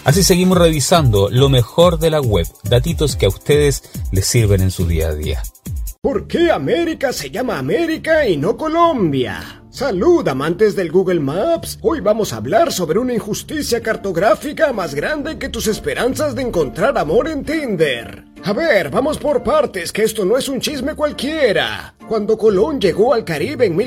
Así seguimos revisando lo mejor de la web, datitos que a ustedes les sirven en su día a día. ¿Por qué América se llama América y no Colombia? Salud, amantes del Google Maps. Hoy vamos a hablar sobre una injusticia cartográfica más grande que tus esperanzas de encontrar amor en Tinder. A ver, vamos por partes, que esto no es un chisme cualquiera. Cuando Colón llegó al Caribe en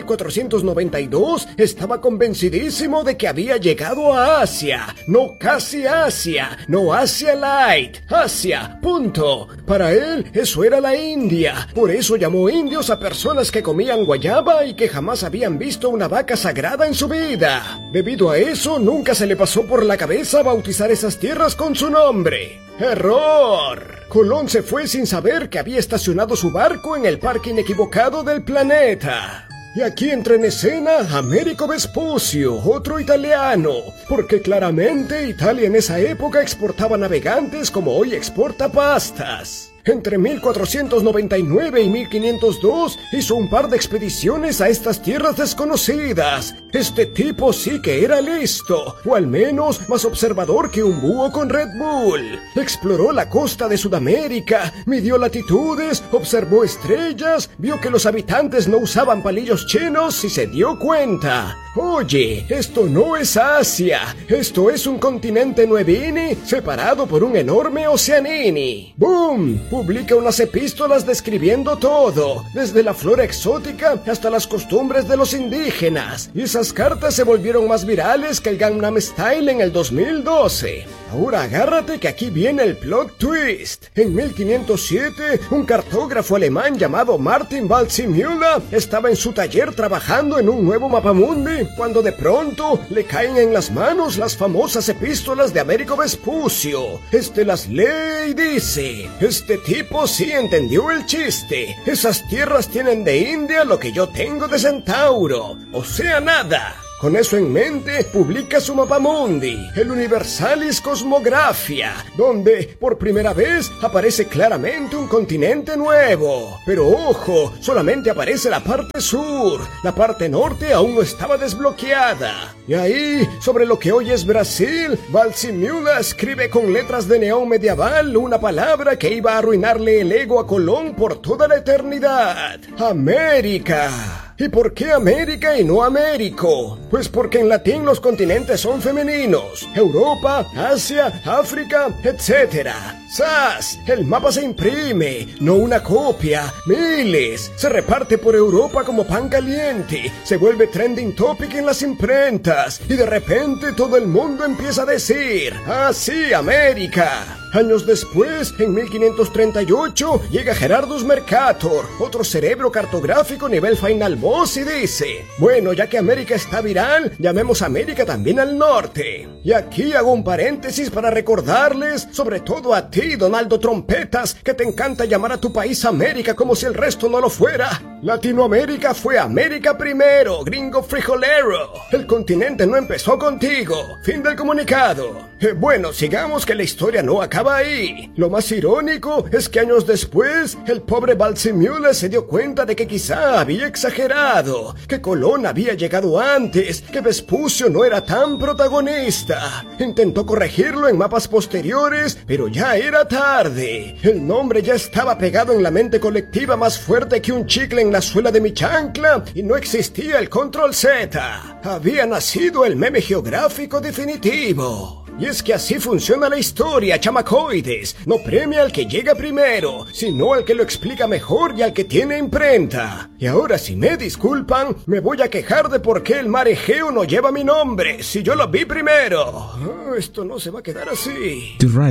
1492, estaba convencidísimo de que había llegado a Asia. No casi Asia, no Asia Light, Asia, punto. Para él, eso era la India. Por eso llamó indios a personas que comían guayaba y que jamás habían visto una vaca sagrada en su vida. Debido a eso, nunca se le pasó por la cabeza bautizar esas tierras con su nombre. ¡Error! Colón se fue sin saber que había estacionado su barco en el parque inequivocado del planeta. Y aquí entra en escena Americo Vespucio, otro italiano, porque claramente Italia en esa época exportaba navegantes como hoy exporta pastas. Entre 1499 y 1502 hizo un par de expediciones a estas tierras desconocidas. Este tipo sí que era listo, o al menos más observador que un búho con Red Bull. Exploró la costa de Sudamérica, midió latitudes, observó estrellas, vio que los habitantes no usaban palillos chinos y se dio cuenta. Oye, esto no es Asia, esto es un continente nuevini separado por un enorme oceanini. ¡Boom! Publica unas epístolas describiendo todo, desde la flora exótica hasta las costumbres de los indígenas. Y esas cartas se volvieron más virales que el Gangnam Style en el 2012. Ahora agárrate que aquí viene el plot twist. En 1507, un cartógrafo alemán llamado Martin Waldseemüller estaba en su taller trabajando en un nuevo mapamundi, cuando de pronto le caen en las manos las famosas epístolas de Americo Vespucio. Este las lee y dice: este tipo sí entendió el chiste. Esas tierras tienen de India lo que yo tengo de Centauro, o sea, nada. Con eso en mente, publica su mapamundi, el Universalis Cosmographia, donde por primera vez aparece claramente un continente nuevo. Pero ojo, solamente aparece la parte sur, la parte norte aún no estaba desbloqueada. Y ahí, sobre lo que hoy es Brasil, Waldseemüller escribe con letras de neón medieval una palabra que iba a arruinarle el ego a Colón por toda la eternidad: América. ¿Y por qué América y no Américo? Pues porque en latín los continentes son femeninos: Europa, Asia, África, etc. ¡Zas! El mapa se imprime, no una copia, miles. Se reparte por Europa como pan caliente, se vuelve trending topic en las imprentas y de repente todo el mundo empieza a decir: ¡ah, sí, América! Años después, en 1538, llega Gerardus Mercator, otro cerebro cartográfico nivel Final Boss, y dice: bueno, ya que América está viral, llamemos América también al norte. Y aquí hago un paréntesis para recordarles, sobre todo a ti, Donaldo Trompetas, que te encanta llamar a tu país América como si el resto no lo fuera. Latinoamérica fue América primero, gringo frijolero. El continente no empezó contigo. Fin del comunicado. Bueno, sigamos, que la historia no acaba ahí. Lo más irónico es que años después, el pobre Waldseemüller se dio cuenta de que quizá había exagerado, que Colón había llegado antes, que Vespucio no era tan protagonista. Intentó corregirlo en mapas posteriores, pero ya era tarde. El nombre ya estaba pegado en la mente colectiva más fuerte que un chicle en la suela de mi chancla, y no existía el control Z. Había nacido el meme geográfico definitivo. Y es que así funciona la historia, chamacoides. No premia al que llega primero, sino al que lo explica mejor y al que tiene imprenta. Y ahora, si me disculpan, me voy a quejar de por qué el mar Egeo no lleva mi nombre, si yo lo vi primero. Esto no se va a quedar así.